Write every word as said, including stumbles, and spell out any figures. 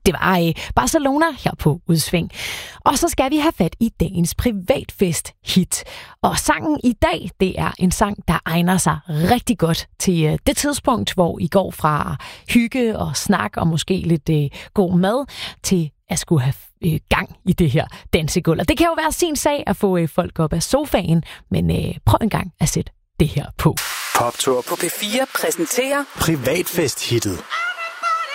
Det var øh, Barcelona her på Udsving. Og så skal vi have fat i dagens privatfest-hit. Og sangen i dag, det er en sang, der egner sig rigtig godt til øh, det tidspunkt, hvor I går fra hygge og snak og måske lidt øh, god mad til at skulle have øh, gang i det her dansegulv. Og det kan jo være sin sag at få øh, folk op af sofaen, men øh, prøv en gang at sætte det her på. Poptur på P fire præsenterer Privatfest-hittet.